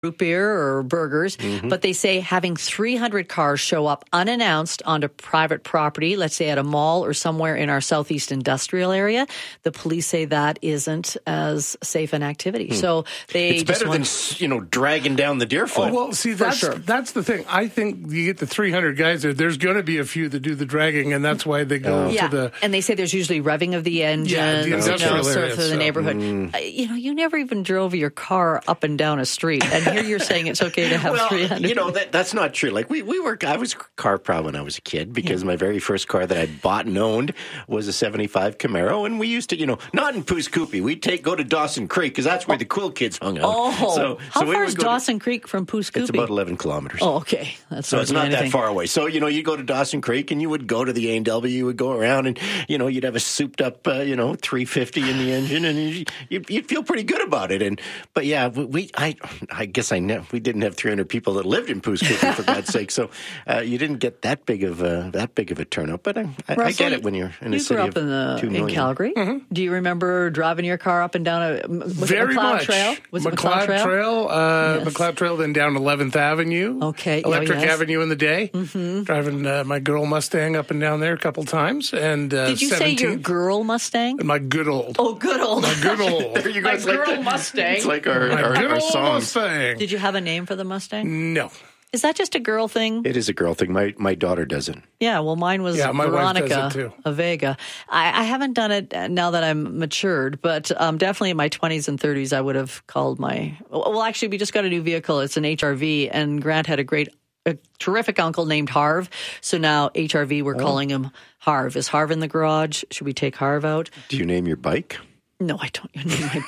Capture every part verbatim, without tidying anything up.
root beer or burgers, mm-hmm. but they say having three hundred cars show up unannounced onto private property, let's say at a mall or somewhere in our southeast industrial area, the police say that isn't as safe an activity. Hmm. So they it's just better want, than, you know, dragging down the Deerfoot. Oh, well, see, that's, sure. that's the thing. I think you get the three hundred guys there, there's going to be a few that do the dragging, and that's why they go oh. to yeah. the... And they say there's usually revving of the engine, yeah, the you industrial know, area, for the so. neighborhood. Mm. Uh, you know, you never even drove your car up and down a street, and here you're saying it's okay to have well, three hundred. You know, that that's not true. Like, we, we were, I was car proud when I was a kid because yeah. my very first car that I bought and owned was a seventy-five Camaro, and we used to, you know, not in Pooscoopie. We'd take, go to Dawson Creek because that's where the cool kids hung out. Oh, so, how so we far would is go Dawson to, Creek from Pooscoopie? It's about eleven kilometers. Oh, okay. That's so it's not anything. that far away. So, you know, you go to Dawson Creek and you would go to the A and W, you would go around and, you know, you'd have a souped up, uh, you know, three fifty in the engine and you, you, you'd feel pretty good about it. And, but yeah, we, I, I guess I know, we didn't have three hundred people that lived in Pooscoopie for God's sake. So uh, you didn't get that big of a, that big of a turnout. But I, I, Russell, I get it when you're in a you city grew up of in, the, two million. in Calgary. Mm-hmm. Do you remember driving your car up and down a was Very it McLeod much. Trail? Was it McLeod McLeod Trail? Trail, uh, yes. McLeod Trail, then down eleventh Avenue. Okay. Electric oh, yes. Avenue in the day. Mm-hmm. Driving uh, my good old Mustang up and down there a couple times. And uh, Did you seventeenth, say your girl Mustang? My good old. Oh, good old. My good old. There you go. My It's girl like the, Mustang. It's like our, my our, good our old songs. Mustang. Did you have a name for the Mustang? No. Is that just a girl thing? It is a girl thing. My my daughter does it. Yeah, well, mine was yeah, my Veronica wife does it too. Avega. I, I haven't done it now that I'm matured, but um, definitely in my twenties and thirties, I would have called my. Well, actually, we just got a new vehicle. It's an H R V, and Grant had a great, a terrific uncle named Harv. So now H R V, we're oh. calling him Harv. Is Harv in the garage? Should we take Harv out? Do you name your bike? No, I don't name my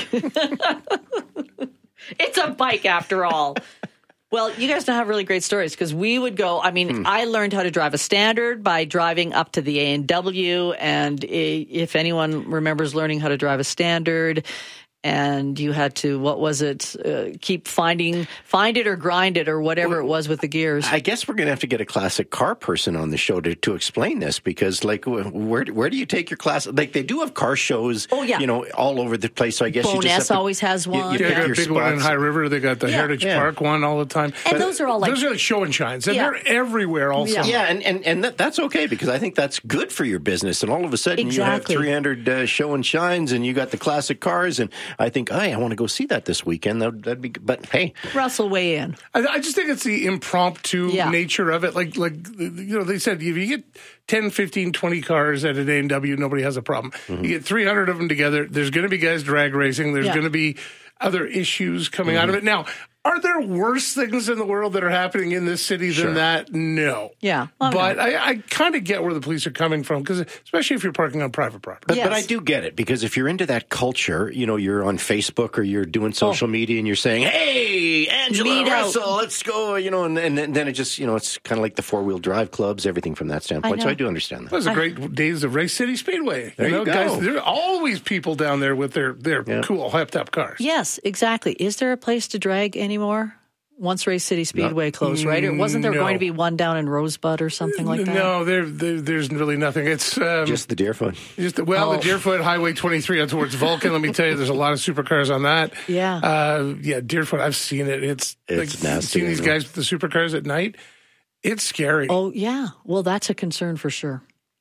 bike. It's a bike after all. Well, you guys don't have really great stories because we would go, I mean, hmm. I learned how to drive a Standard by driving up to the A and W. And if anyone remembers learning how to drive a Standard, and you had to, what was it, uh, keep finding, find it or grind it or whatever well, it was with the gears. I guess we're going to have to get a classic car person on the show to, to explain this because, like, where where do you take your class? Like, they do have car shows, oh, yeah. you know, all over the place. So I guess Bonus you just have to, always has one. yeah, You, you they got a big spots. one in High River. They got the yeah. Heritage yeah. Park one all the time. And but those are all like... Those are like show and shines. And yeah. they're everywhere also. Yeah, yeah and, and, and that, that's okay because I think that's good for your business. And all of a sudden exactly. you have three hundred uh, show and shines and you got the classic cars. And I think, hey, I want to go see that this weekend. That, that'd be, but hey, Russell, weigh in. I, I just think it's the impromptu yeah. nature of it. Like, like you know, they said if you get ten, fifteen, twenty cars at an A and W, nobody has a problem. Mm-hmm. You get three hundred of them together. There's going to be guys drag racing. There's yeah. going to be other issues coming mm-hmm. out of it. Now, are there worse things in the world that are happening in this city sure. than that? No. Yeah. Well, but no. I, I kind of get where the police are coming from, because especially if you're parking on private property. But, yes. but I do get it, because if you're into that culture, you know, you're on Facebook or you're doing social oh. media and you're saying, hey, Angela, Meet Russell, out. let's go, you know, and, and, and then it just, you know, it's kind of like the four-wheel drive clubs, everything from that standpoint. I so I do understand that. Those are great days of Race City Speedway. There you, know, you go. Guys, there are always people down there with their, their yeah. cool, hyped-up cars. Yes, exactly. Is there a place to drag anymore? Once Race City Speedway Not, closed, right? Or wasn't there no. going to be one down in Rosebud or something like that? No, there, there there's really nothing. It's um, just the Deerfoot. Just the, well, oh. the Deerfoot Highway twenty-three out towards Vulcan. Let me tell you, there's a lot of supercars on that. Yeah, uh, yeah, Deerfoot. I've seen it. It's it's like, nasty. Seeing these guys with the supercars at night, it's scary. Oh yeah, well that's a concern for sure.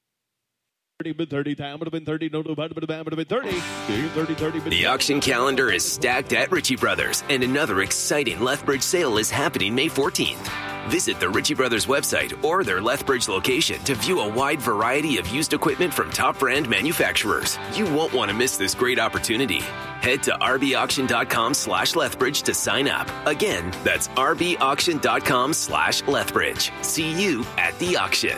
The auction calendar is stacked at Ritchie Brothers, and another exciting Lethbridge sale is happening May fourteenth. Visit the Ritchie Brothers website or their Lethbridge location to view a wide variety of used equipment from top brand manufacturers. You won't want to miss this great opportunity. Head to rbauction.com slash Lethbridge to sign up. Again, that's rbauction.com slash Lethbridge. See you at the auction.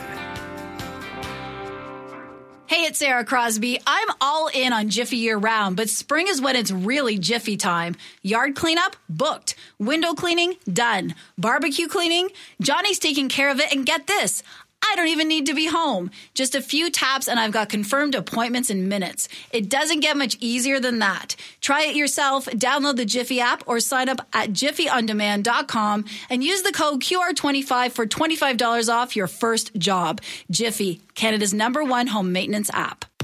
Hey, it's Sarah Crosby. I'm all in on Jiffy year-round, but spring is when it's really Jiffy time. Yard cleanup? Booked. Window cleaning? Done. Barbecue cleaning? Johnny's taking care of it, and get this, I don't even need to be home. Just a few taps and I've got confirmed appointments in minutes. It doesn't get much easier than that. Try it yourself, download the Jiffy app or sign up at jiffy on demand dot com and use the code Q R twenty-five for twenty-five dollars off your first job. Jiffy, Canada's number one home maintenance app.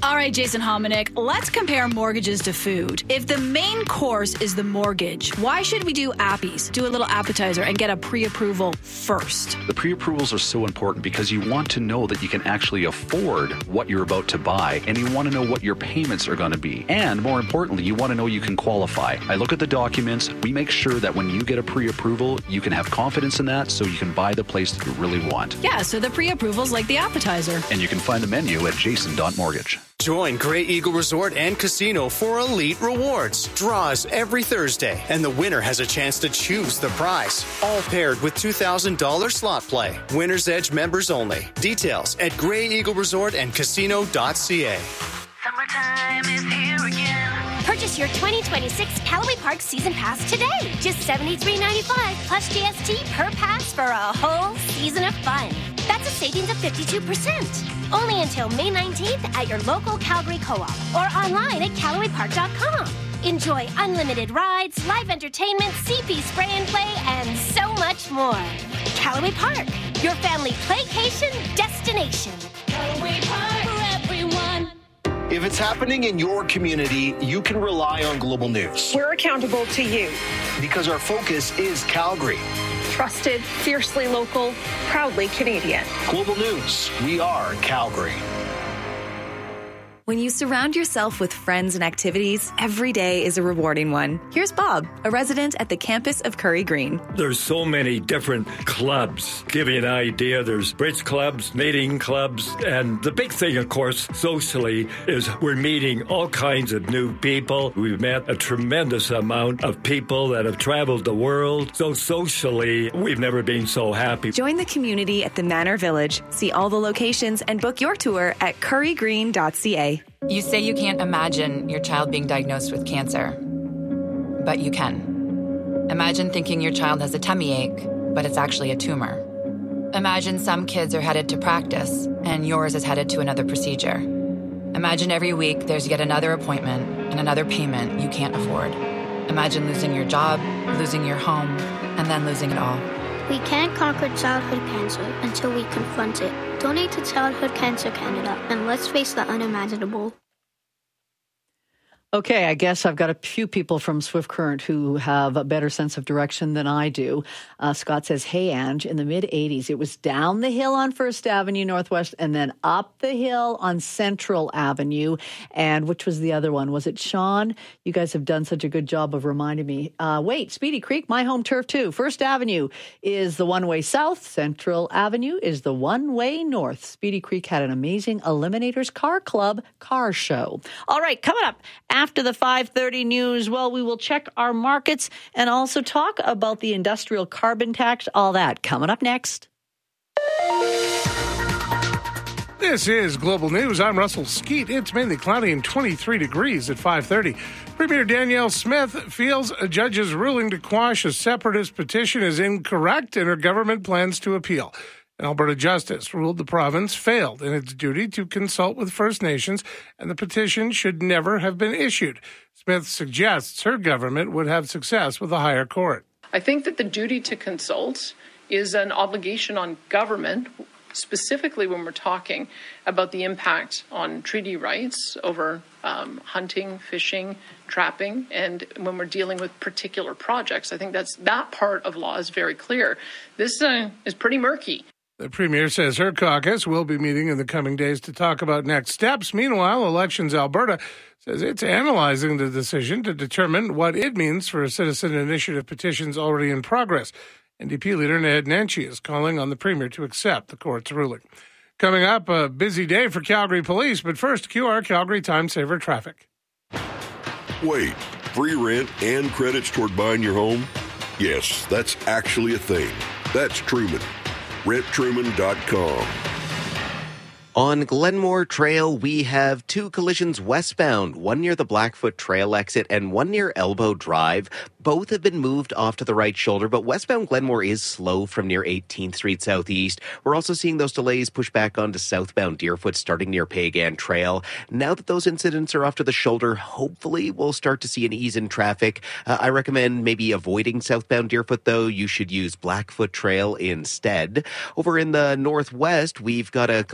All right, Jason Hominick, let's compare mortgages to food. If the main course is the mortgage, why should we do appies, do a little appetizer, and get a pre-approval first? The pre-approvals are so important because you want to know that you can actually afford what you're about to buy, and you want to know what your payments are going to be. And more importantly, you want to know you can qualify. I look at the documents. We make sure that when you get a pre-approval, you can have confidence in that so you can buy the place that you really want. Yeah, so the pre-approval's like the appetizer. And you can find the menu at jason dot mortgage. Join Grey Eagle Resort and Casino for Elite Rewards. Draws every Thursday, and the winner has a chance to choose the prize. All paired with two thousand dollars slot play. Winner's Edge members only. Details at grey eagle resort and casino dot c a. Summertime is here again. Purchase your twenty twenty-six Callaway Park Season Pass today. Just seventy-three ninety-five plus G S T per pass for a whole season of fun. That's a savings of fifty-two percent. Only until May nineteenth at your local Calgary Co-op or online at Callaway Park dot com. Enjoy unlimited rides, live entertainment, C P spray and play, and so much more. Callaway Park, your family playcation destination. Callaway Park for everyone. If it's happening in your community, you can rely on Global News. We're accountable to you. Because our focus is Calgary. Trusted, fiercely local, proudly Canadian. Global News, we are Calgary. When you surround yourself with friends and activities, every day is a rewarding one. Here's Bob, a resident at the campus of Curry Green. There's so many different clubs. Give you an idea, there's bridge clubs, knitting clubs, and the big thing, of course, socially, is we're meeting all kinds of new people. We've met a tremendous amount of people that have traveled the world. So socially, we've never been so happy. Join the community at the Manor Village. See all the locations and book your tour at curry green dot c a. You say you can't imagine your child being diagnosed with cancer, but you can. Imagine thinking your child has a tummy ache, but it's actually a tumor. Imagine some kids are headed to practice, and yours is headed to another procedure. Imagine every week there's yet another appointment and another payment you can't afford. Imagine losing your job, losing your home, and then losing it all. We can't conquer childhood cancer until we confront it. Donate to Childhood Cancer Canada, and let's face the unimaginable. Okay, I guess I've got a few people from Swift Current who have a better sense of direction than I do. Uh, Scott says, hey, Ange, in the mid-eighties, it was down the hill on First Avenue Northwest and then up the hill on Central Avenue. And which was the other one? Was it Sean? You guys have done such a good job of reminding me. Uh, wait, Speedy Creek, my home turf too. First Avenue is the one-way south. Central Avenue is the one-way north. Speedy Creek had an amazing Eliminators Car Club car show. All right, coming up after the five thirty news, well, we will check our markets and also talk about the industrial carbon tax, all that coming up next. This is Global News. I'm Russell Skeet. It's mainly cloudy and twenty-three degrees at five thirty. Premier Danielle Smith feels a judge's ruling to quash a separatist petition is incorrect and her government plans to appeal. An Alberta justice ruled the province failed in its duty to consult with First Nations, and the petition should never have been issued. Smith suggests her government would have success with a higher court. I think that the duty to consult is an obligation on government, specifically when we're talking about the impact on treaty rights over um, hunting, fishing, trapping, and when we're dealing with particular projects. I think that's that part of law is very clear. This uh, is pretty murky. The Premier says her caucus will be meeting in the coming days to talk about next steps. Meanwhile, Elections Alberta says it's analyzing the decision to determine what it means for citizen initiative petitions already in progress. N D P leader Ned Nenshi is calling on the Premier to accept the court's ruling. Coming up, a busy day for Calgary Police, but first, Q R Calgary Time Saver traffic. Wait, free rent and credits toward buying your home? Yes, that's actually a thing. That's Truman. rent truman dot com. On Glenmore Trail, we have two collisions westbound, one near the Blackfoot Trail exit and one near Elbow Drive. Both have been moved off to the right shoulder, but westbound Glenmore is slow from near eighteenth Street Southeast. We're also seeing those delays push back onto southbound Deerfoot starting near Pagan Trail. Now that those incidents are off to the shoulder, hopefully we'll start to see an ease in traffic. Uh, I recommend maybe avoiding southbound Deerfoot, though. You should use Blackfoot Trail instead. Over in the northwest, we've got a collision north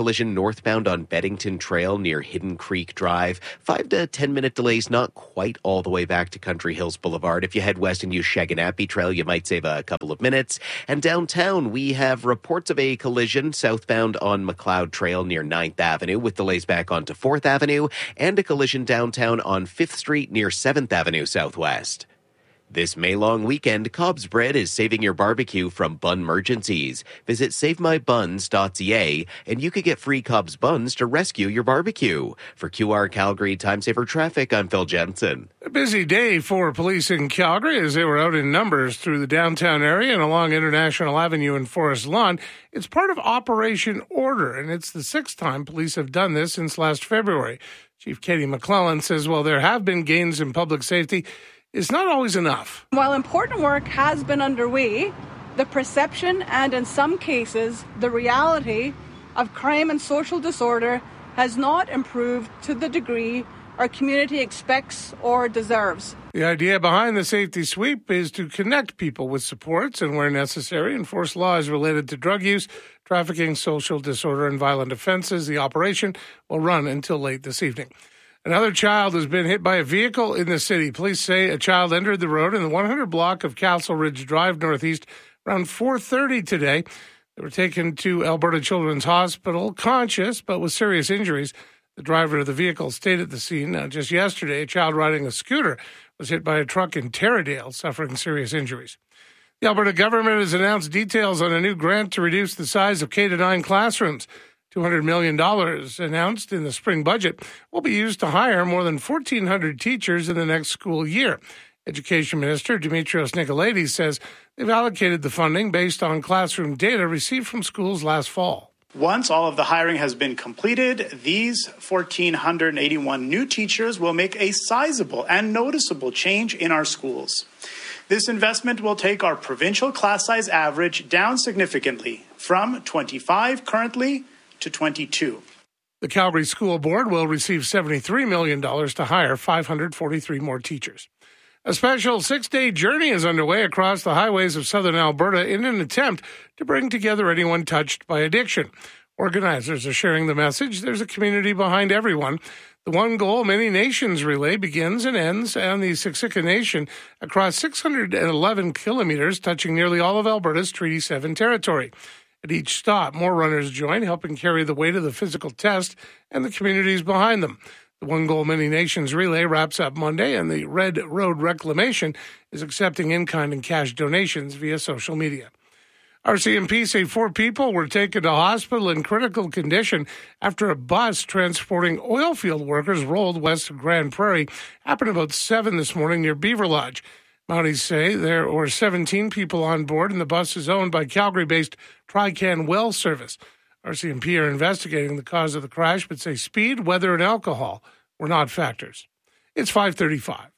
northbound on Beddington Trail near Hidden Creek Drive. Five to ten minute delays, not quite all the way back to Country Hills Boulevard. If you head west and use Shaganappy Trail, you might save a couple of minutes. And downtown, we have reports of a collision southbound on McLeod Trail near ninth Avenue with delays back onto fourth Avenue, and a collision downtown on fifth Street near seventh Avenue Southwest. This May-long weekend, Cobb's Bread is saving your barbecue from bun emergencies. Visit save my buns dot c a and you could get free Cobb's buns to rescue your barbecue. For Q R Calgary Time Saver Traffic, I'm Phil Jensen. A busy day for police in Calgary as they were out in numbers through the downtown area and along International Avenue and Forest Lawn. It's part of Operation Order, and it's the sixth time police have done this since last February. Chief Katie McClellan says while there have been gains in public safety, it's not always enough. While important work has been underway, the perception and in some cases the reality of crime and social disorder has not improved to the degree our community expects or deserves. The idea behind the safety sweep is to connect people with supports and, where necessary, enforce laws related to drug use, trafficking, social disorder, and violent offenses. The operation will run until late this evening. Another child has been hit by a vehicle in the city. Police say a child entered the road in the one hundred block of Castle Ridge Drive Northeast around four thirty today. They were taken to Alberta Children's Hospital, conscious but with serious injuries. The driver of the vehicle stayed at the scene. Now, just yesterday, a child riding a scooter was hit by a truck in Taradale, suffering serious injuries. The Alberta government has announced details on a new grant to reduce the size of K to nine classrooms. two hundred million dollars announced in the spring budget will be used to hire more than fourteen hundred teachers in the next school year. Education Minister Dimitrios Nicolaides says they've allocated the funding based on classroom data received from schools last fall. Once all of the hiring has been completed, these one thousand four hundred eighty-one new teachers will make a sizable and noticeable change in our schools. This investment will take our provincial class size average down significantly from twenty-five currently to twenty-two. The Calgary School Board will receive seventy-three million dollars to hire five hundred forty-three more teachers. A special six-day journey is underway across the highways of southern Alberta in an attempt to bring together anyone touched by addiction. Organizers are sharing the message there's a community behind everyone. The One Goal Many Nations relay begins and ends on the Siksika Nation across six hundred eleven kilometers, touching nearly all of Alberta's Treaty seven territory. At each stop, more runners join, helping carry the weight of the physical test and the communities behind them. The One Goal Many Nations relay wraps up Monday, and the Red Road Reclamation is accepting in-kind and cash donations via social media. R C M P say four people were taken to hospital in critical condition after a bus transporting oil field workers rolled west of Grand Prairie. Happened about seven this morning near Beaver Lodge. Mounties say there were seventeen people on board, and the bus is owned by Calgary-based Trican Well Service. R C M P are investigating the cause of the crash, but say speed, weather, and alcohol were not factors. It's five thirty-five.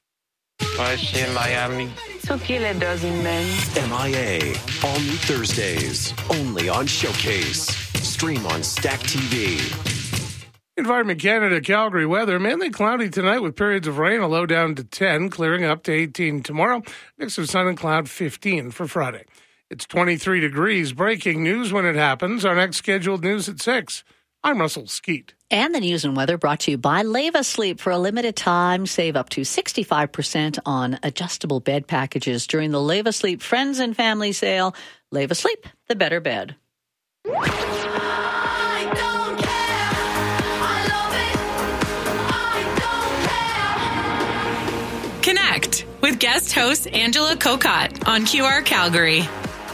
in Miami. Took you a dozen men. M I A. All new Thursdays. Only on Showcase. Stream on Stack T V. Environment Canada Calgary weather, mainly cloudy tonight with periods of rain, a low down to ten, clearing up to eighteen tomorrow. Mix of sun and cloud, fifteen for Friday. It's twenty-three degrees. Breaking news when it happens. Our next scheduled news at six. I'm Russell Skeet. And the news and weather brought to you by Leva Sleep. For a limited time, save up to sixty-five percent on adjustable bed packages during the Leva Sleep Friends and Family Sale. Leva Sleep, the better bed. Connect with guest host Angela Kokot on Q R Calgary.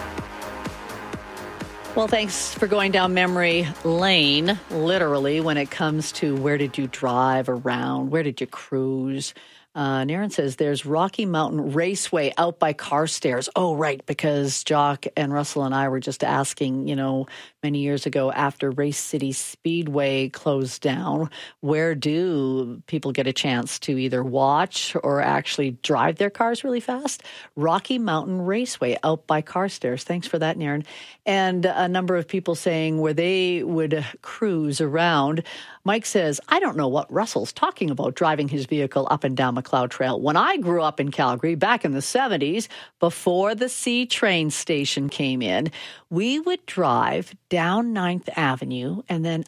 Well, thanks for going down memory lane, literally, when it comes to where did you drive around, where did you cruise. Uh, Naren says there's Rocky Mountain Raceway out by Carstairs. Oh, right, because Jock and Russell and I were just asking, you know, many years ago after Race City Speedway closed down, where do people get a chance to either watch or actually drive their cars really fast? Rocky Mountain Raceway out by Carstairs. Thanks for that, Naren. And a number of people saying where they would cruise around. Mike says, I don't know what Russell's talking about driving his vehicle up and down McLeod Trail. When I grew up in Calgary back in the seventies, before the C train station came in, we would drive down ninth Avenue and then up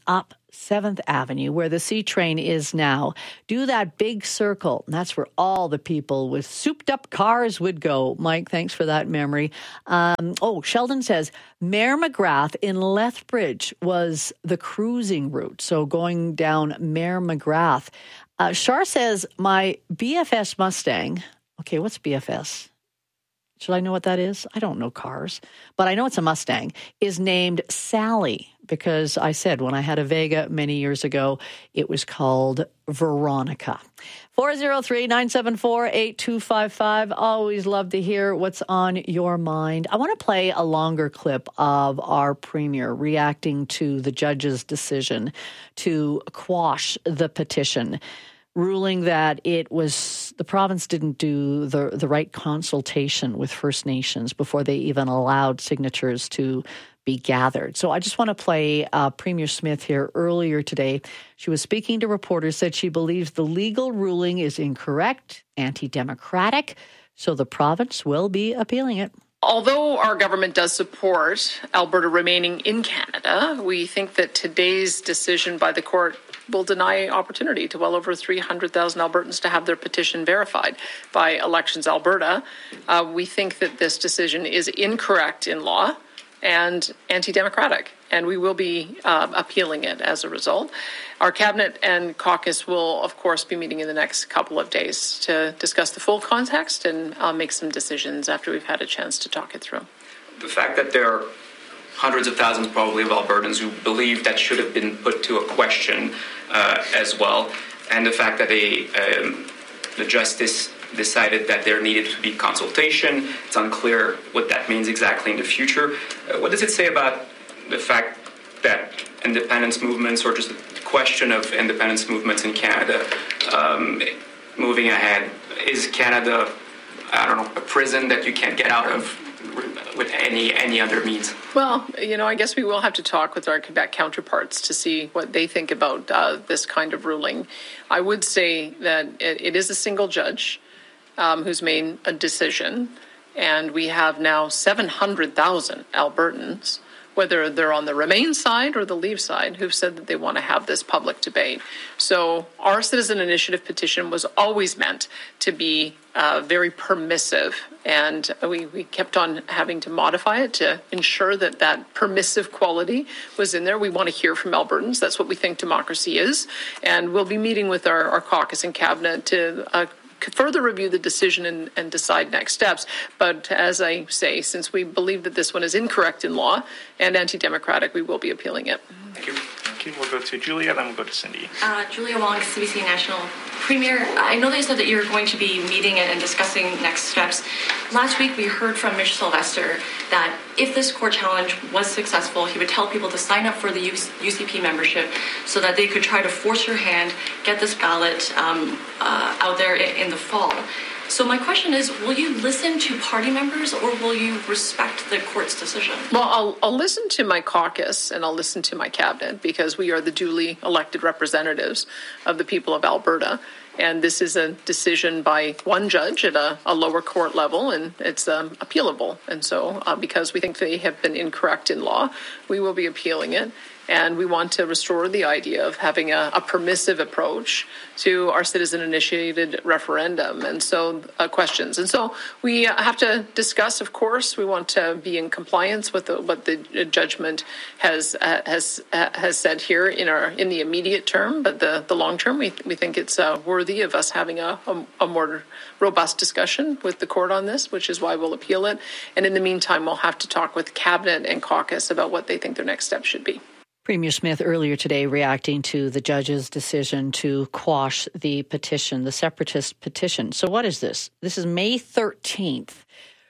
seventh Avenue, where the C train is now. Do that big circle. And that's where all the people with souped-up cars would go. Mike, thanks for that memory. Um, oh, Sheldon says, Mayor McGrath in Lethbridge was the cruising route, so going down Mayor McGrath. Uh, Shar says, my B F S Mustang, okay, what's B F S? Should I know what that is? I don't know cars, but I know it's a Mustang, is named Sally because I said when I had a Vega many years ago, it was called Veronica. four oh three, nine seven four, eight two five five. Always love to hear what's on your mind. I want to play a longer clip of our premier reacting to the judge's decision to quash the petition, ruling that it was the province didn't do the the right consultation with First Nations before they even allowed signatures to be gathered. So I just want to play uh, Premier Smith here earlier today. She was speaking to reporters, said she believes the legal ruling is incorrect, anti-democratic, so the province will be appealing it. Although our government does support Alberta remaining in Canada, we think that today's decision by the court will deny opportunity to well over three hundred thousand Albertans to have their petition verified by Elections Alberta. Uh, we think that this decision is incorrect in law and anti-democratic, and we will be uh, appealing it as a result. Our cabinet and caucus will, of course, be meeting in the next couple of days to discuss the full context and uh, make some decisions after we've had a chance to talk it through. The fact that there are hundreds of thousands probably of Albertans who believe that should have been put to a question uh, as well, and the fact that a, um, the justice decided that there needed to be consultation. It's unclear what that means exactly in the future. Uh, what does it say about the fact that independence movements, or just the question of independence movements in Canada, um, moving ahead? Is Canada, I don't know, a prison that you can't get out of with any any other means? Well, you know, I guess we will have to talk with our Quebec counterparts to see what they think about uh, this kind of ruling. I would say that it, it is a single judge um, who's made a decision, and we have now seven hundred thousand Albertans, whether they're on the Remain side or the Leave side, who've said that they want to have this public debate. So our citizen initiative petition was always meant to be uh, very permissive, and we, we kept on having to modify it to ensure that that permissive quality was in there. We want to hear from Albertans. That's what we think democracy is. And we'll be meeting with our, our caucus and cabinet to uh, further review the decision and, and decide next steps. But as I say, since we believe that this one is incorrect in law and anti-democratic, we will be appealing it. Thank you. Thank you. We'll go to Julia, then we'll go to Cindy. Uh, Julia Wong, C B C National. Premier, I know that you said that you're going to be meeting and discussing next steps. Last week, we heard from Mitch Sylvester that if this court challenge was successful, he would tell people to sign up for the U C P membership so that they could try to force your hand, get this ballot um, uh, out there in the fall. So my question is, will you listen to party members or will you respect the court's decision? Well, I'll, I'll listen to my caucus and I'll listen to my cabinet because we are the duly elected representatives of the people of Alberta. And this is a decision by one judge at a, a lower court level, and it's um, appealable. And so uh, because we think they have been incorrect in law, we will be appealing it. And we want to restore the idea of having a, a permissive approach to our citizen-initiated referendum and so uh, questions. And so we have to discuss, of course, we want to be in compliance with the, what the judgment has uh, has uh, has said here in our in the immediate term, but the, the long term, we we think it's uh, worthy of us having a, a, a more robust discussion with the court on this, which is why we'll appeal it. And in the meantime, we'll have to talk with cabinet and caucus about what they think their next steps should be. Premier Smith earlier today reacting to the judge's decision to quash the petition, the separatist petition. So what is this? This is May thirteenth.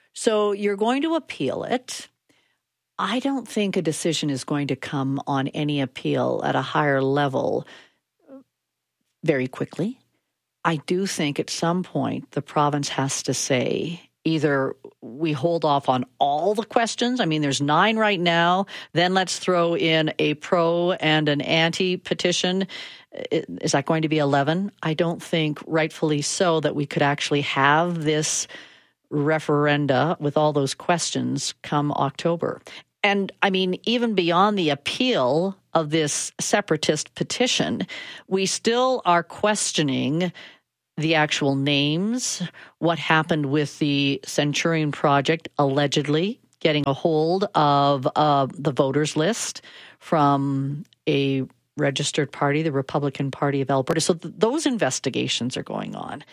So you're going to appeal it. I don't think a decision is going to come on any appeal at a higher level very quickly. I do think at some point the province has to say, either we hold off on all the questions. I mean, there's nine right now. Then let's throw in a pro and an anti petition. Is that going to be eleven? I don't think, rightfully so, that we could actually have this referenda with all those questions come October. And I mean, even beyond the appeal of this separatist petition, we still are questioning the actual names, what happened with the Centurion Project allegedly getting a hold of uh, the voters list from a registered party, the Republican Party of Alberta. So th- those investigations are going on.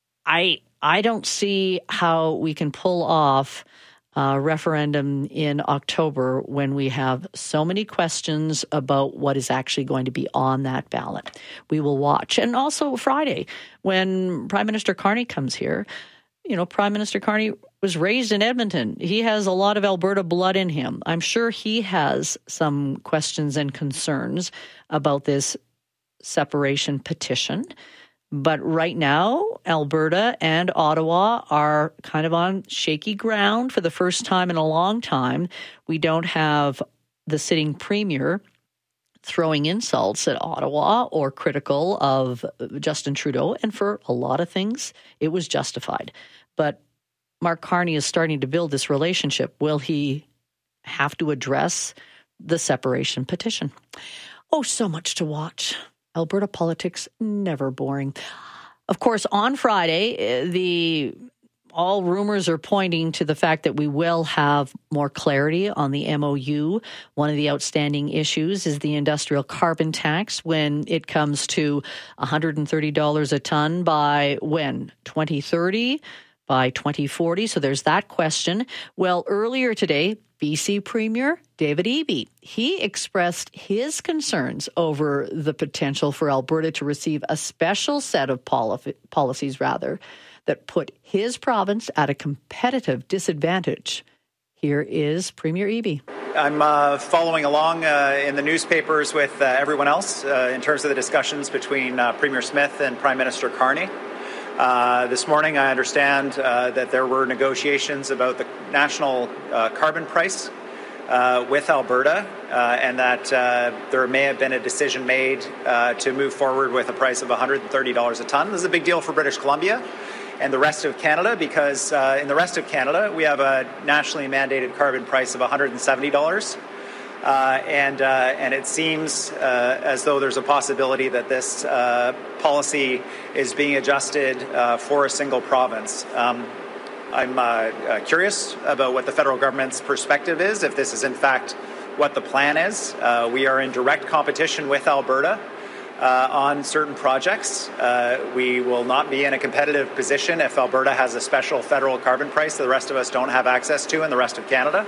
I I don't see how we can pull off a referendum in October when we have so many questions about what is actually going to be on that ballot. We will watch. And also Friday, when Prime Minister Carney comes here, you know, Prime Minister Carney was raised in Edmonton. He has a lot of Alberta blood in him. I'm sure he has some questions and concerns about this separation petition. But right now, Alberta and Ottawa are kind of on shaky ground for the first time in a long time. We don't have the sitting premier throwing insults at Ottawa or critical of Justin Trudeau. And for a lot of things, it was justified. But Mark Carney is starting to build this relationship. Will he have to address the separation petition? Oh, so much to watch. Alberta politics, never boring. Of course, on Friday, the all rumors are pointing to the fact that we will have more clarity on the M O U. One of the outstanding issues is the industrial carbon tax when it comes to one hundred thirty dollars a ton by when? twenty thirty? By twenty forty. So there's that question. Well, earlier today, B C Premier David Eby, he expressed his concerns over the potential for Alberta to receive a special set of poli- policies, rather, that put his province at a competitive disadvantage. Here is Premier Eby. I'm uh, following along uh, in the newspapers with uh, everyone else uh, in terms of the discussions between uh, Premier Smith and Prime Minister Carney. Uh, this morning, I understand uh, that there were negotiations about the national uh, carbon price uh, with Alberta, uh, and that uh, there may have been a decision made uh, to move forward with a price of one hundred thirty dollars a ton. This is a big deal for British Columbia and the rest of Canada, because uh, in the rest of Canada, we have a nationally mandated carbon price of one hundred seventy dollars. Uh, and uh, and it seems uh, as though there's a possibility that this uh, policy is being adjusted uh, for a single province. Um, I'm uh, uh, curious about what the federal government's perspective is, if this is in fact what the plan is. Uh, we are in direct competition with Alberta uh, on certain projects. Uh, we will not be in a competitive position if Alberta has a special federal carbon price that the rest of us don't have access to in the rest of Canada.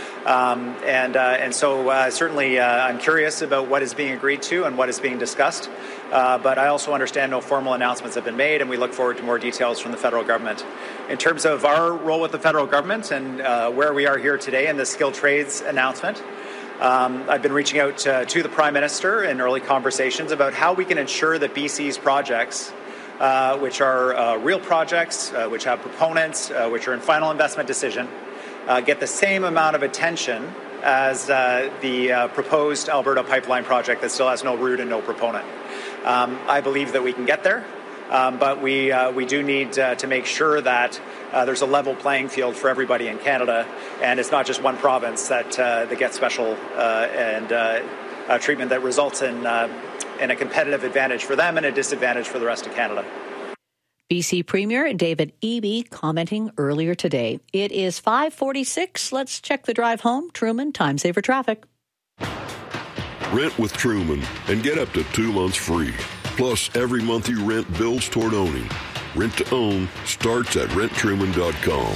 Um, and uh, and so uh, certainly uh, I'm curious about what is being agreed to and what is being discussed. Uh, but I also understand no formal announcements have been made, and we look forward to more details from the federal government. In terms of our role with the federal government and uh, where we are here today in the skilled trades announcement, um, I've been reaching out to, to the Prime Minister in early conversations about how we can ensure that B C's projects, uh, which are uh, real projects, uh, which have proponents, uh, which are in final investment decision, Uh, get the same amount of attention as uh, the uh, proposed Alberta pipeline project that still has no route and no proponent. Um, I believe that we can get there, um, but we uh, we do need uh, to make sure that uh, there's a level playing field for everybody in Canada, and it's not just one province that uh, that gets special uh, and uh, uh, treatment that results in uh, in a competitive advantage for them and a disadvantage for the rest of Canada. B C Premier David Eby commenting earlier today. It is five forty-six. Let's check the drive home. Truman, time saver traffic. Rent with Truman and get up to two months free. Plus, every month you rent builds toward owning. Rent to own starts at rent truman dot com.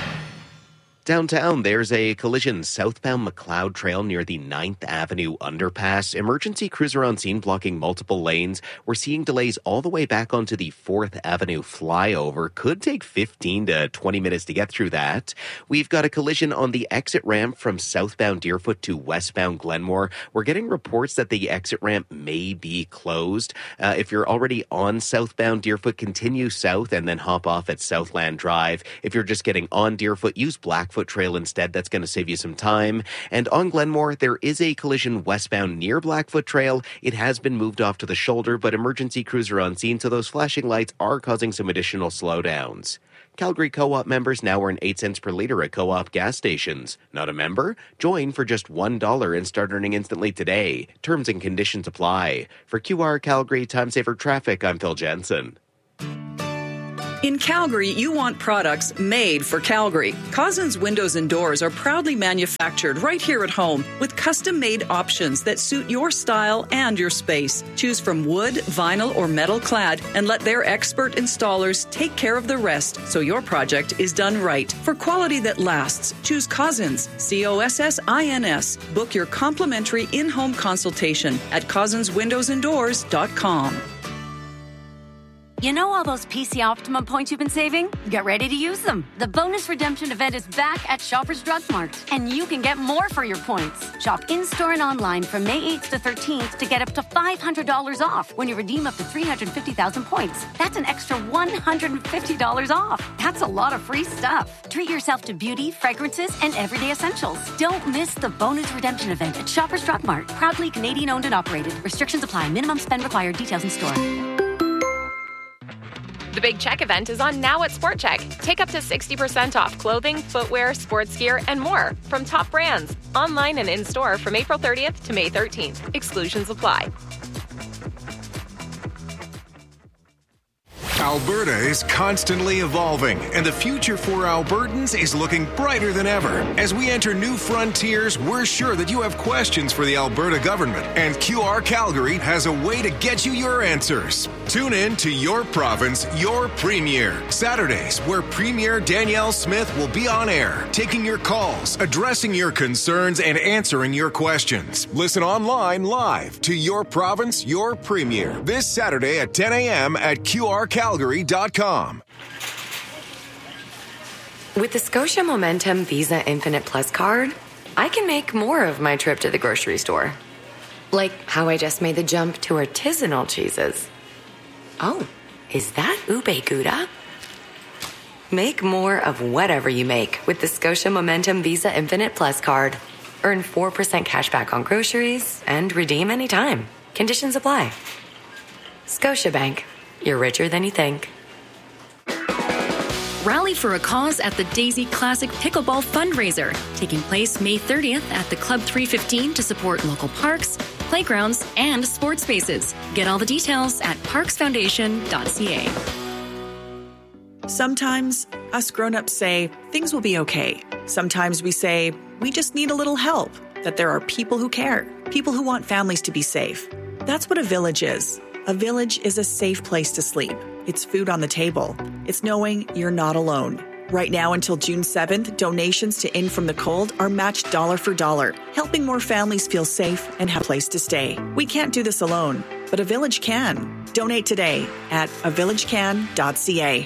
Downtown, there's a collision southbound McLeod Trail near the ninth Avenue underpass. Emergency crews are on scene blocking multiple lanes. We're seeing delays all the way back onto the fourth Avenue flyover. Could take fifteen to twenty minutes to get through that. We've got a collision on the exit ramp from southbound Deerfoot to westbound Glenmore. We're getting reports that the exit ramp may be closed. Uh, if you're already on southbound Deerfoot, continue south and then hop off at Southland Drive. If you're just getting on Deerfoot, use Black Foot Trail instead. That's going to save you some time. And on Glenmore, there is a collision westbound near Blackfoot Trail. It has been moved off to the shoulder, but emergency crews are on scene, so those flashing lights are causing some additional slowdowns. Calgary Co-op members now earn eight cents per litre at Co-op gas stations. Not a member? Join for just one dollar and start earning instantly today. Terms and conditions apply. For Q R Calgary Time Saver Traffic, I'm Phil Jensen. In Calgary, you want products made for Calgary. Cousins Windows and Doors are proudly manufactured right here at home with custom-made options that suit your style and your space. Choose from wood, vinyl, or metal clad and let their expert installers take care of the rest so your project is done right. For quality that lasts, choose Cousins, C O S S I N S. Book your complimentary in-home consultation at cousins windows and doors dot com. You know all those P C Optimum points you've been saving? Get ready to use them. The bonus redemption event is back at Shoppers Drug Mart, and you can get more for your points. Shop in-store and online from May eighth to thirteenth to get up to five hundred dollars off when you redeem up to three hundred fifty thousand points. That's an extra one hundred fifty dollars off. That's a lot of free stuff. Treat yourself to beauty, fragrances, and everyday essentials. Don't miss the bonus redemption event at Shoppers Drug Mart. Proudly Canadian-owned and operated. Restrictions apply. Minimum spend required. Details in store. The Big Check event is on now at Sport Check. Take up to sixty percent off clothing, footwear, sports gear, and more from top brands. Online and in-store from April thirtieth to May thirteenth. Exclusions apply. Alberta is constantly evolving, and the future for Albertans is looking brighter than ever. As we enter new frontiers, we're sure that you have questions for the Alberta government, and Q R Calgary has a way to get you your answers. Tune in to Your Province, Your Premier, Saturdays, where Premier Danielle Smith will be on air, taking your calls, addressing your concerns, and answering your questions. Listen online live to Your Province, Your Premier, this Saturday at ten a.m. at Q R Calgary dot com. With the Scotia Momentum Visa Infinite Plus card, I can make more of my trip to the grocery store. Like how I just made the jump to artisanal cheeses. Oh, is that ube gouda? Make more of whatever you make with the Scotia Momentum Visa Infinite Plus card. Earn four percent cash back on groceries and redeem anytime. Conditions apply. Scotiabank. You're richer than you think. Rally for a cause at the Daisy Classic Pickleball Fundraiser, taking place May thirtieth at the Club three fifteen to support local parks, playgrounds, and sports spaces. Get all the details at parks foundation dot c a. Sometimes us grown-ups say things will be okay. Sometimes we say we just need a little help, that there are people who care, people who want families to be safe. That's what a village is. A village is a safe place to sleep. It's food on the table. It's knowing you're not alone. Right now until June seventh, donations to In From the Cold are matched dollar for dollar, helping more families feel safe and have a place to stay. We can't do this alone, but a village can. Donate today at a village can dot c a.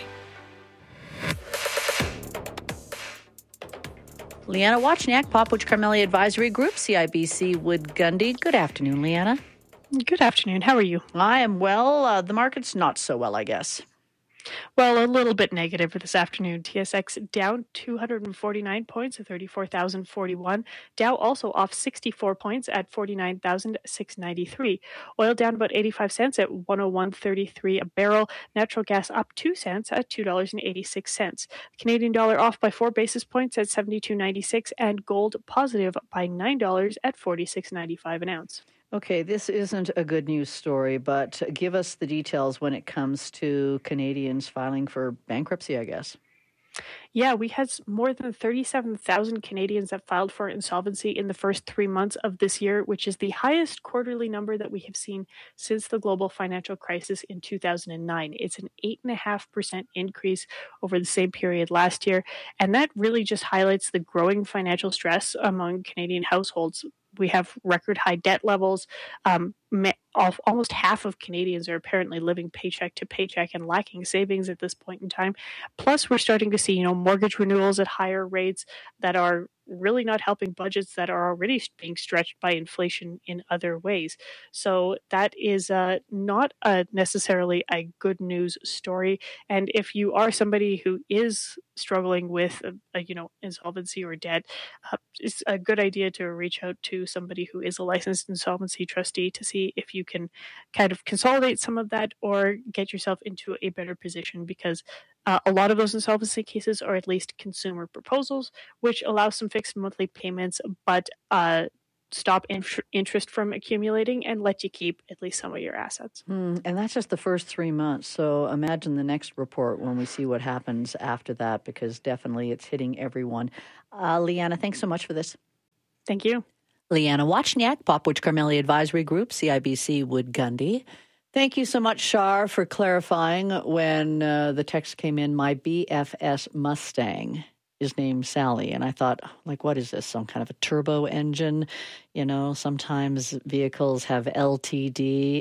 Leanna Wachniak, Popwich Carmelia Advisory Group, C I B C Wood Gundy. Good afternoon, Leanna. Good afternoon. How are you? I am well. Uh, the market's not so well, I guess. Well, a little bit negative for this afternoon. T S X down two hundred forty-nine points at thirty-four thousand forty-one. Dow also off sixty-four points at forty-nine thousand six hundred ninety-three. Oil down about eighty-five cents at one oh one thirty-three a barrel. Natural gas up two cents at two dollars and eighty-six cents. Canadian dollar off by four basis points at seventy-two ninety-six, and gold positive by nine dollars at forty-six ninety-five an ounce. Okay, this isn't a good news story, but give us the details when it comes to Canadians filing for bankruptcy, I guess. Yeah, we had more than thirty-seven thousand Canadians that filed for insolvency in the first three months of this year, which is the highest quarterly number that we have seen since the global financial crisis in two thousand nine. It's an eight point five percent increase over the same period last year, and that really just highlights the growing financial stress among Canadian households. We have record high debt levels. Um, almost half of Canadians are apparently living paycheck to paycheck and lacking savings at this point in time. Plus, we're starting to see, you know, mortgage renewals at higher rates that are really not helping budgets that are already being stretched by inflation in other ways. So that is uh, not a necessarily a good news story. And if you are somebody who is struggling with, a, a, you know, insolvency or debt, uh, it's a good idea to reach out to somebody who is a licensed insolvency trustee to see see if you can kind of consolidate some of that or get yourself into a better position, because uh, a lot of those insolvency cases are at least consumer proposals, which allow some fixed monthly payments, but uh, stop in- interest from accumulating and let you keep at least some of your assets. Mm, and that's just the first three months. So imagine the next report when we see what happens after that, because definitely it's hitting everyone. Uh, Leanna, thanks so much for this. Thank you. Leanna Wachniak, Popwich Carmeli Advisory Group, C I B C Wood Gundy. Thank you so much, Shar, for clarifying when uh, the text came in. My B F S Mustang is named Sally. And I thought, like, what is this? Some kind of a turbo engine? You know, sometimes vehicles have L T D.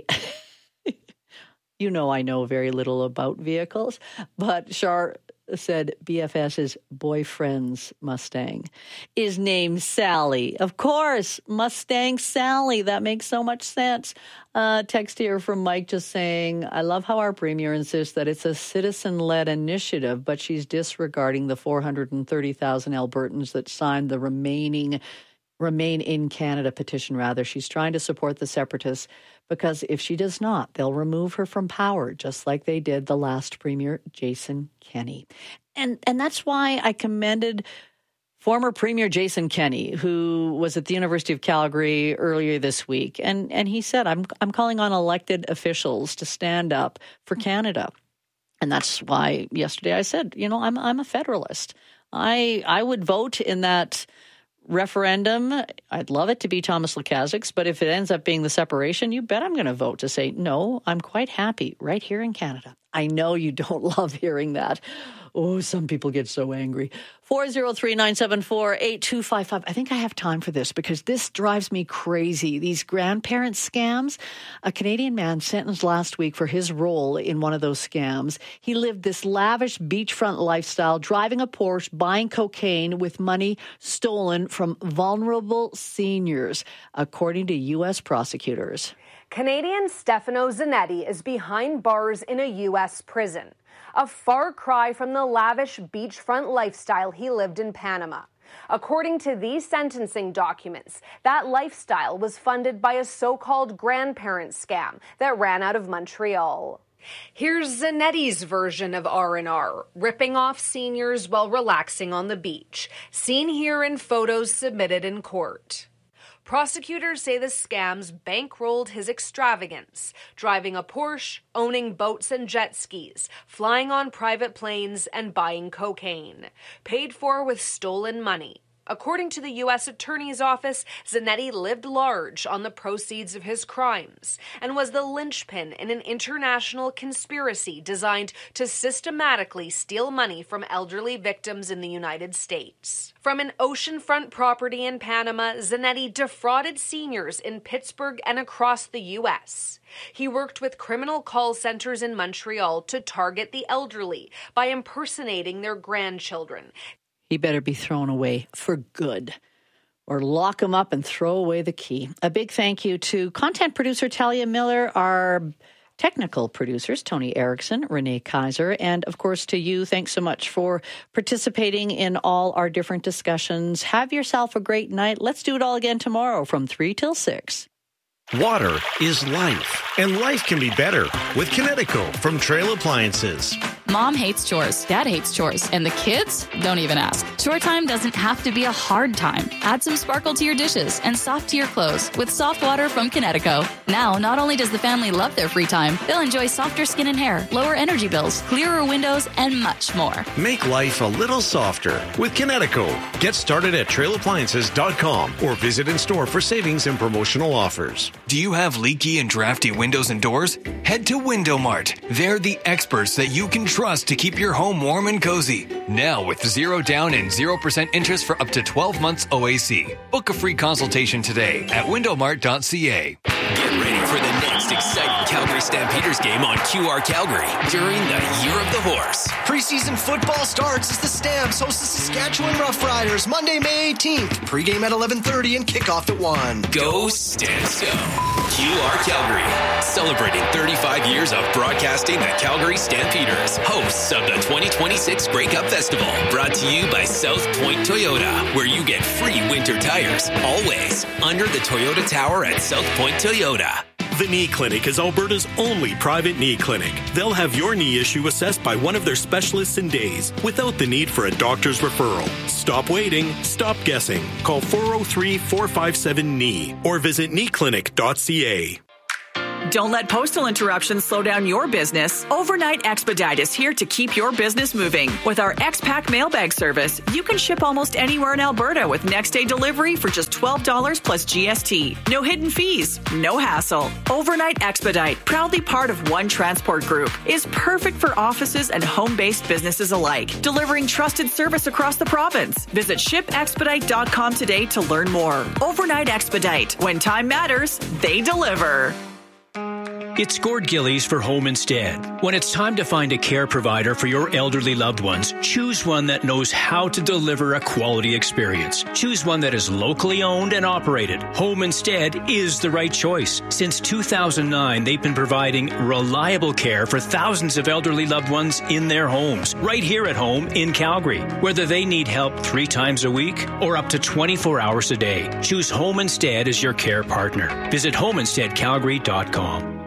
You know, I know very little about vehicles, but Shar said B F S's boyfriend's Mustang is named Sally. Of course, Mustang Sally. That makes so much sense. Uh, text here from Mike just saying, I love how our premier insists that it's a citizen-led initiative, but she's disregarding the four hundred thirty thousand Albertans that signed the remaining Remain in Canada petition, rather. She's trying to support the separatists because if she does not, they'll remove her from power, just like they did the last premier, Jason Kenney. And and that's why I commended former Premier Jason Kenney, who was at the University of Calgary earlier this week. And and he said, I'm I'm calling on elected officials to stand up for Canada. And that's why yesterday I said, you know, I'm I'm a federalist. I I would vote in that referendum. I'd love it to be Thomas Lukaszik's, but if it ends up being the separation, you bet I'm going to vote to say, no, I'm quite happy right here in Canada. I know you don't love hearing that. Oh, some people get so angry. four oh three, nine seven four, eight two five five. I think I have time for this because this drives me crazy. These grandparent scams. A Canadian man sentenced last week for his role in one of those scams. He lived this lavish beachfront lifestyle, driving a Porsche, buying cocaine with money stolen from vulnerable seniors, according to U S prosecutors. Canadian Stefano Zanetti is behind bars in a U S prison, a far cry from the lavish beachfront lifestyle he lived in Panama. According to these sentencing documents, that lifestyle was funded by a so-called grandparent scam that ran out of Montreal. Here's Zanetti's version of R and R, ripping off seniors while relaxing on the beach, seen here in photos submitted in court. Prosecutors say the scams bankrolled his extravagance, driving a Porsche, owning boats and jet skis, flying on private planes, and buying cocaine, paid for with stolen money. According to the U S Attorney's Office, Zanetti lived large on the proceeds of his crimes and was the linchpin in an international conspiracy designed to systematically steal money from elderly victims in the United States. From an oceanfront property in Panama, Zanetti defrauded seniors in Pittsburgh and across the U S. He worked with criminal call centers in Montreal to target the elderly by impersonating their grandchildren. He better be thrown away for good, or lock him up and throw away the key. A big thank you to content producer Talia Miller, our technical producers, Tony Erickson, Renee Kaiser, and of course to you. Thanks so much for participating in all our different discussions. Have yourself a great night. Let's do it all again tomorrow from three till six. Water is life, and life can be better with Kinetico from Trail Appliances. Mom hates chores, Dad hates chores, and the kids don't even ask. Chore time doesn't have to be a hard time. Add some sparkle to your dishes and soft to your clothes with soft water from Kinetico. Now, not only does the family love their free time, they'll enjoy softer skin and hair, lower energy bills, clearer windows, and much more. Make life a little softer with Kinetico. Get started at trail appliances dot com or visit in store for savings and promotional offers. Do you have leaky and drafty windows and doors? Head to Window Mart. They're the experts that you can trust to keep your home warm and cozy. Now with zero down and zero percent interest for up to twelve months O A C. Book a free consultation today at window mart dot c a. Get ready for the next exciting Calgary Stampeders game on Q R Calgary during the Year of the Horse. Preseason football starts as the Stamps host the Saskatchewan Roughriders Monday, May eighteenth. Pregame at eleven thirty and kickoff at one. Go Stamps Go! Q R Calgary, celebrating thirty-five years of broadcasting the Calgary Stampeders, hosts of the twenty twenty-six Grey Cup Festival, brought to you by South Point Toyota, where you get free winter tires, always, under the Toyota Tower at South Point Toyota. The Knee Clinic is Alberta's only private knee clinic. They'll have your knee issue assessed by one of their specialists in days, without the need for a doctor's referral. Stop waiting. Stop guessing. Call four oh three, four five seven, K N E E or visit knee clinic dot c a. Don't let postal interruptions slow down your business. Overnight Expedite is here to keep your business moving. With our X-Pack mailbag service, you can ship almost anywhere in Alberta with next-day delivery for just twelve dollars plus G S T. No hidden fees, no hassle. Overnight Expedite, proudly part of One Transport Group, is perfect for offices and home-based businesses alike, delivering trusted service across the province. Visit ship expedite dot com today to learn more. Overnight Expedite. When time matters, they deliver. It's Gord Gillies for Home Instead. When it's time to find a care provider for your elderly loved ones, choose one that knows how to deliver a quality experience. Choose one that is locally owned and operated. Home Instead is the right choice. Since two thousand nine, they've been providing reliable care for thousands of elderly loved ones in their homes, right here at home in Calgary. Whether they need help three times a week or up to twenty-four hours a day, choose Home Instead as your care partner. Visit home instead calgary dot com.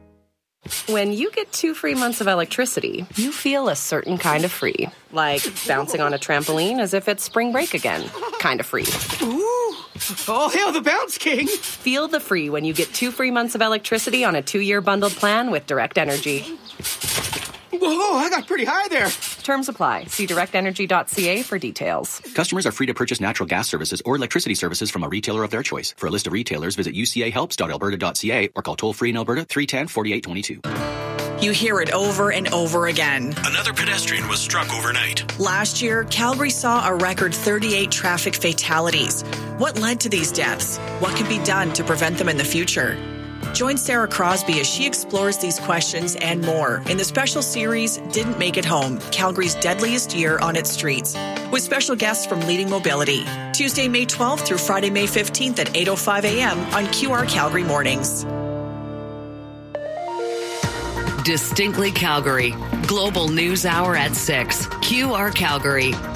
When you get two free months of electricity, you feel a certain kind of free. Like bouncing on a trampoline as if it's spring break again. Kind of free. Ooh! Oh, hail the bounce king! Feel the free when you get two free months of electricity on a two-year bundled plan with Direct Energy. Whoa, I got pretty high there. Terms apply. See direct energy dot c a for details. Customers are free to purchase natural gas services or electricity services from a retailer of their choice. For a list of retailers, visit u c a helps dot alberta dot c a or call toll-free in Alberta three one zero, four eight two two. You hear it over and over again. Another pedestrian was struck overnight. Last year, Calgary saw a record thirty-eight traffic fatalities. What led to these deaths? What can be done to prevent them in the future? Join Sarah Crosby as she explores these questions and more in the special series Didn't Make It Home, Calgary's Deadliest Year on Its Streets, with special guests from Leading Mobility. Tuesday, May twelfth through Friday, May fifteenth at eight oh five a.m. on Q R Calgary Mornings. Distinctly Calgary. Global News Hour at six. Q R Calgary.